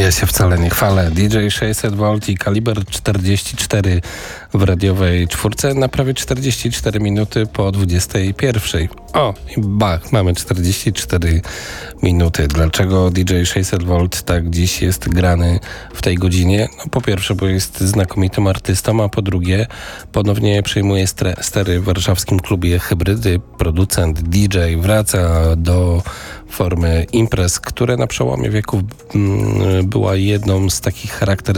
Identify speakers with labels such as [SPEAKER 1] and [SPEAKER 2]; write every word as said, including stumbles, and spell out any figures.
[SPEAKER 1] Ja się wcale nie chwalę. D J sześćset wolt i kaliber czterdzieści cztery w radiowej czwórce na prawie czterdzieści cztery minuty po dwudziestej pierwszej. O, i bach, mamy czterdzieści cztery minuty. Dlaczego D J sześćset wolt tak dziś jest grany w tej godzinie? No po pierwsze, bo jest znakomitym artystą, a po drugie, ponownie przejmuje stre- stery w warszawskim klubie Hybrydy. Producent, D J wraca do formy imprez, które na przełomie wieków mm, była jedną z takich charakterystycznych